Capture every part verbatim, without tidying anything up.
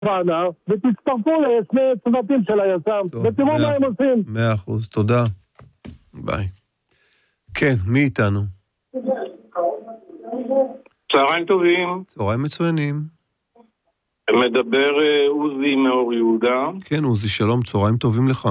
וענה, ותצטרפו לשני צוותים של היס"מ, ותראו מה הם עושים. מאה אחוז, תודה. ביי. כן, מי איתנו? צהריים טובים. צהריים מצוינים. מדבר עוזי מאור יהודה. כן, עוזי, שלום, צהריים טובים לך.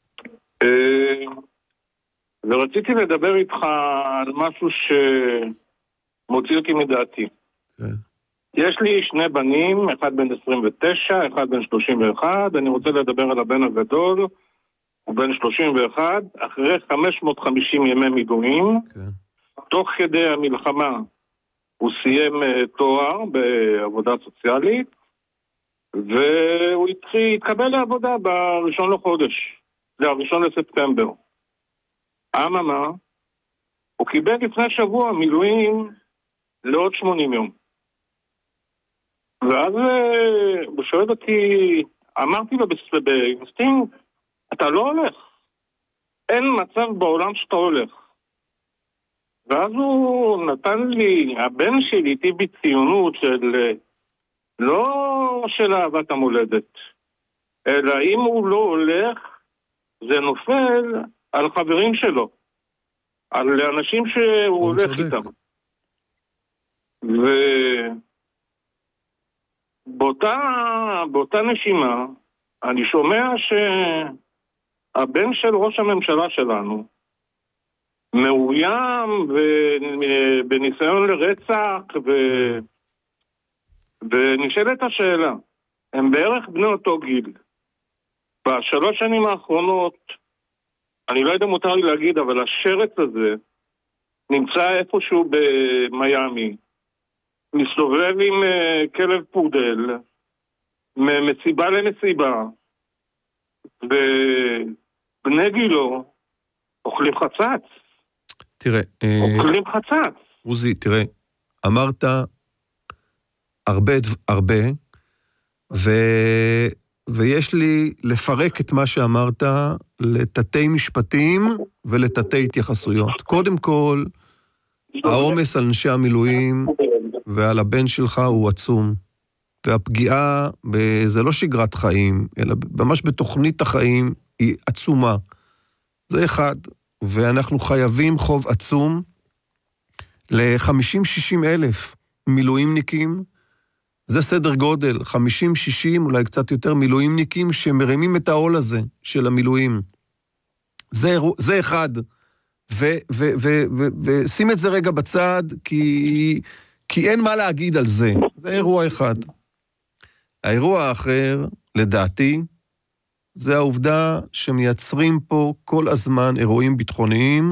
ורציתי לדבר איתך על משהו שמוציא אותי מדעתי. כן. יש לי שני בנים, אחד בן עשרים ותשע, אחד בן שלושים ואחת, אני רוצה לדבר על הבן הגדול, הוא בן שלושים ואחת, אחרי חמש מאות וחמישים ימי מילואים, כן. תוך כדי המלחמה הוא סיים תואר בעבודה סוציאלית, והוא התחיל, התקבל לעבודה בראשון לחודש, זה הראשון לספטמבר. אממה, הוא קיבל לפני שבוע מילואים לעוד שמונים יום. ואז הוא שואל אותי, אמרתי לו באינסטינקט, אתה לא הולך. אין מצב בעולם שאתה הולך. ואז הוא נתן לי, הבן שלי איתי בציונות של, לא של אהבת המולדת, אלא אם הוא לא הולך, זה נופל על חברים שלו, על אנשים שהוא הולך צודק. איתם. ובאותה באותה נשימה, אני שומע שהבן של ראש הממשלה שלנו מאוים בניסיון לרצח, ו... ונשאלת השאלה, הם בערך בני אותו גיל. בשלוש שנים האחרונות, אני לא יודע מותר לי להגיד, אבל השרץ הזה נמצא איפשהו במיימי, מסתובב עם uh, כלב פודל, ממסיבה למסיבה, ובני גילו אוכלים חצץ. תראה, אוכלים חצץ. עוזי, תראה, אמרת הרבה, הרבה, ו... ויש לי לפרק את מה שאמרת לתתי משפטים ולתתי התייחסויות. קודם כל, העומס על אנשי המילואים ועל הבן שלך הוא עצום. והפגיעה, זה לא שגרת חיים, אלא ממש בתוכנית החיים, היא עצומה. זה אחד, ואנחנו חייבים חוב עצום ל-חמישים שישים אלף מילואימניקים, זה סדר גודל, חמישים שישים, אולי קצת יותר מילואימניקים שמרימים את העול הזה של המילואים. זה, זה אחד. ושים את זה רגע בצד, כי, כי אין מה להגיד על זה. זה אירוע אחד. האירוע האחר, לדעתי, זה העובדה שמייצרים פה כל הזמן אירועים ביטחוניים,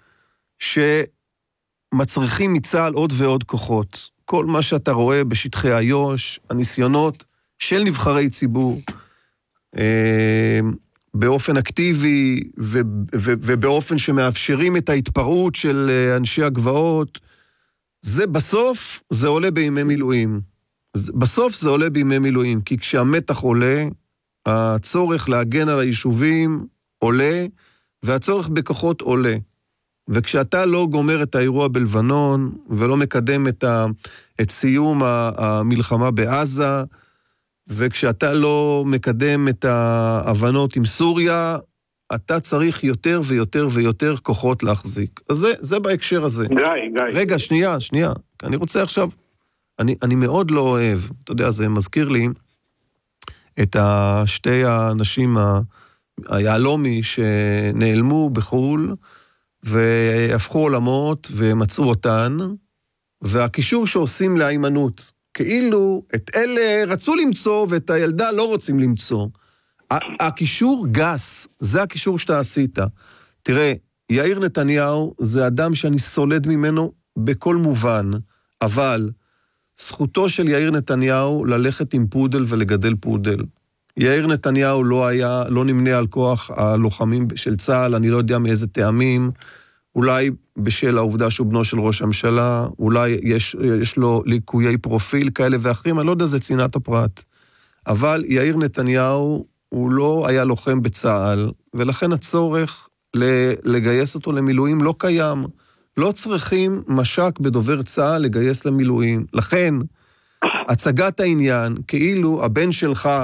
שמצריכים מצה"ל עוד ועוד כוחות. כל מה שאתה רואה בשטחי איו"ש, הניסיונות של נבחרי ציבור, אה, באופן אקטיבי ו- ו- ובאופן שמאפשרים את ההתפרעות של אנשי הגבעות, זה בסוף זה עולה בימי מילואים. בסוף זה עולה בימי מילואים, כי כשהמתח עולה, הצורך להגן על היישובים עולה, והצורך בכוחות עולה. וכשאתה לא גומר את האירוע בלבנון, ולא מקדם את, ה, את סיום המלחמה בעזה, וכשאתה לא מקדם את ההבנות עם סוריה, אתה צריך יותר ויותר ויותר כוחות להחזיק. אז זה, זה בהקשר הזה. גיא, גיא. רגע, שנייה, שנייה. אני רוצה עכשיו, אני, אני מאוד לא אוהב, אתה יודע, זה מזכיר לי את שתי האנשים, היעלומי, שנעלמו בחול, והפכו עולמות ומצאו אותן, והקישור שעושים להימנעות, כאילו את אלה רצו למצוא ואת הילדה לא רוצים למצוא. הקישור גס, זה הקישור שאתה עשית. תראה, יאיר נתניהו זה אדם שאני סולד ממנו בכל מובן, אבל זכותו של יאיר נתניהו ללכת עם פודל ולגדל פודל. יאיר נתניהו לא היה, לא נמנה על כוח הלוחמים של צה"ל, אני לא יודע מאיזה טעמים, אולי בשל העובדה שהוא בנו של ראש הממשלה, אולי יש, יש לו ליקויי פרופיל כאלה ואחרים, אני לא יודע, זה צנעת הפרט. אבל יאיר נתניהו הוא לא היה לוחם בצה"ל, ולכן הצורך לגייס אותו למילואים לא קיים. לא צריכים משק בדובר צה"ל לגייס למילואים. לכן, הצגת העניין, כאילו הבן שלך